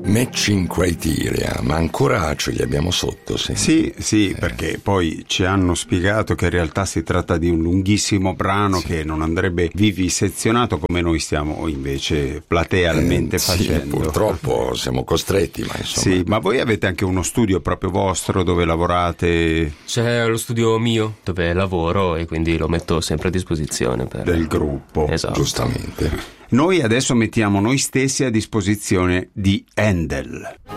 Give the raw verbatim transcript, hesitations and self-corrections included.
matching criteria, ma ancora ce li abbiamo sotto, sì. Sì, sì, eh. perché poi ci hanno spiegato che in realtà si tratta di un lunghissimo brano sì. che non andrebbe vivisezionato come noi stiamo invece platealmente eh, facendo. Sì, purtroppo siamo costretti, ma insomma. Sì, ma voi avete anche uno studio proprio vostro dove lavorate? C'è lo studio mio dove lavoro e quindi lo metto sempre a disposizione per... del gruppo. Esatto. Giustamente. Noi adesso mettiamo noi stessi a disposizione di Handel.